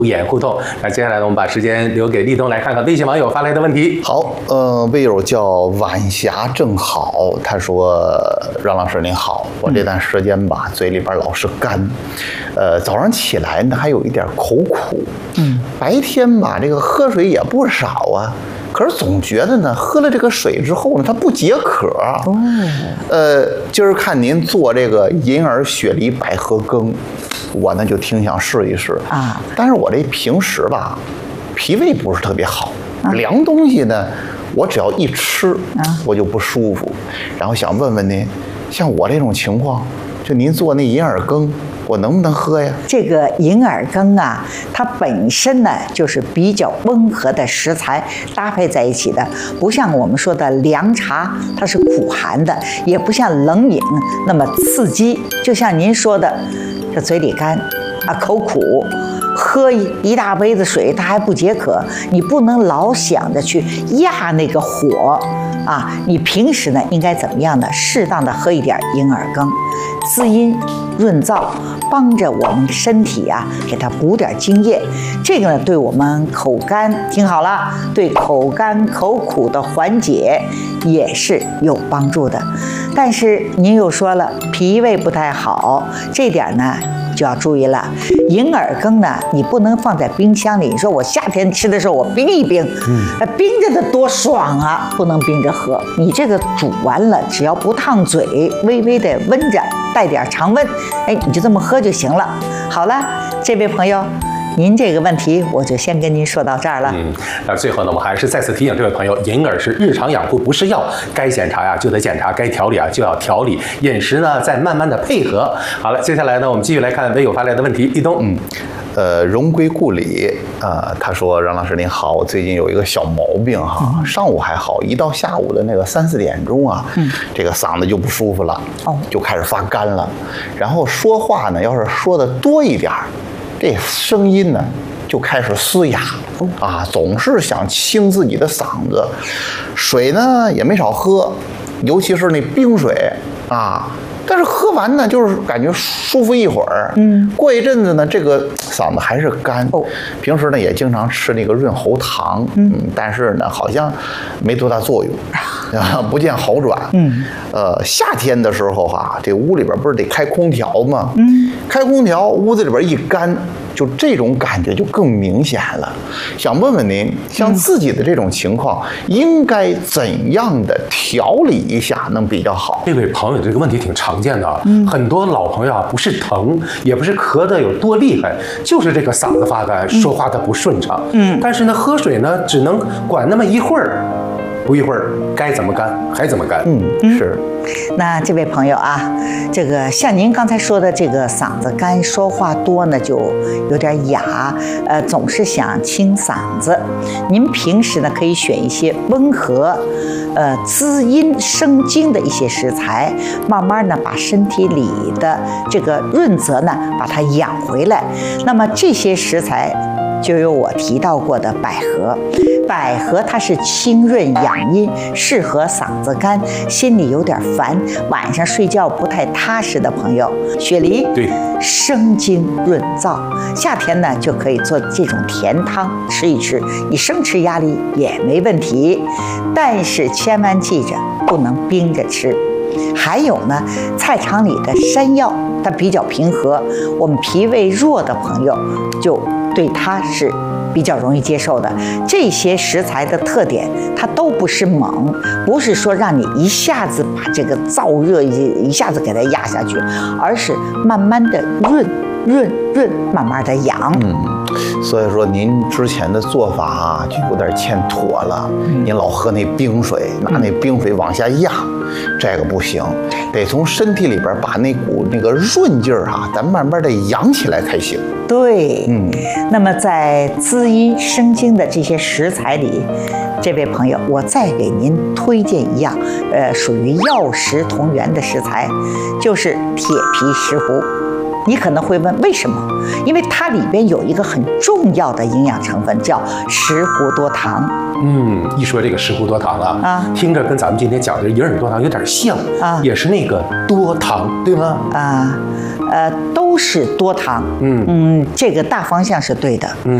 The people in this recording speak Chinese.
眼互动。那接下来呢，我们把时间留给立冬，来看看微信网友发来的问题。 好，微友叫晚霞正好，他说：“让老师您好，我这段时间吧，嘴里边老是干，早上起来呢还有一点口苦，白天吧这个喝水也不少啊。”可是总觉得呢，喝了这个水之后呢，它不解渴。今儿看您做这个银耳雪梨百合羹，我呢就挺想试一试啊。但是我这平时吧，脾胃不是特别好，凉东西呢，我只要一吃，我就不舒服。然后想问问您，像我这种情况，就您做那银耳羹，我能不能喝呀？ 这个银耳羹啊，它本身呢就是比较温和的食材搭配在一起的，不像我们说的凉茶，它是苦寒的，也不像冷饮那么刺激。就像您说的，这嘴里干啊，口苦，喝一大杯子水，它还不解渴。你不能老想着去压那个火啊！你平时呢应该怎么样呢？适当的喝一点银耳羹，滋阴润燥，帮着我们身体啊，给它补点津液。这个呢，对我们口干，听好了，对口干口苦的缓解也是有帮助的。但是您又说了，脾胃不太好，这点呢就要注意了。银耳羹呢，你不能放在冰箱里。你说我夏天吃的时候，我冰一冰，冰着的多爽啊！不能冰着喝。你这个煮完了，只要不烫嘴，微微的温着，带点常温，哎，你就这么喝就行了。好了，这位朋友，您这个问题我就先跟您说到这儿了。 那最后呢，我们还是再次提醒这位朋友，银耳是日常养护，不是药，该检查呀就得检查，该调理啊就要调理，饮食呢再慢慢的配合。好了，接下来呢，我们继续来看微友发来的问题。立冬， 荣归故里他说：“让老师您好，我最近有一个小毛病哈，上午还好，一到下午的那个3、4点钟啊，这个嗓子就不舒服了，就开始发干了，然后说话呢，要是说的多一点，这声音呢就开始嘶哑啊，总是想清自己的嗓子，水呢也没少喝，尤其是那冰水啊。”但是喝完呢，就是感觉舒服一会儿，过一阵子呢，这个嗓子还是干。平时呢也经常吃那个润喉糖，但是呢好像没多大作用，不见好转。夏天的时候哈，这屋里边不是得开空调吗？开空调，屋子里边一干，就这种感觉就更明显了。想问问您，像自己的这种情况，应该怎样的调理一下能比较好？ 这位朋友这个问题挺常见的啊，很多老朋友啊，不是疼，也不是咳得有多厉害，就是这个嗓子发干，说话的不顺畅。但是呢，喝水呢，只能管那么一会儿。不一会儿该怎么干还怎么干。 是。 那这位朋友啊，这个像您刚才说的，这个嗓子干，说话多呢就有点哑，总是想清嗓子。您平时呢可以选一些温和，滋阴生津的一些食材，慢慢呢把身体里的这个润泽呢把它养回来。那么这些食材就有我提到过的百合。百合它是清润养阴，适合嗓子干、心里有点烦、晚上睡觉不太踏实的朋友。雪梨对， 生津润燥，夏天呢就可以做这种甜汤吃一吃，你生吃鸭梨也没问题。但是千万记着，不能冰着吃。还有呢，菜场里的山药它比较平和，我们脾胃弱的朋友就对它是比较容易接受的。这些食材的特点，它都不是猛，不是说让你一下子把这个燥热一下子给它压下去，而是慢慢的润，慢慢的养。 所以说您之前的做法啊，就有点欠妥了。您老喝那冰水，拿那冰水往下压，这个不行，得从身体里边把那股那个润劲儿啊，咱慢慢的养起来才行。 对，那么在滋阴生津的这些食材里，这位朋友，我再给您推荐一样，属于药食同源的食材，就是铁皮石斛。 你可能会问为什么？因为它里边有一个很重要的营养成分，叫石斛多糖。 一说这个石斛多糖啊， 听着跟咱们今天讲的银耳多糖有点像啊， 也是那个多糖，对吗？ 都是多糖。这个大方向是对的。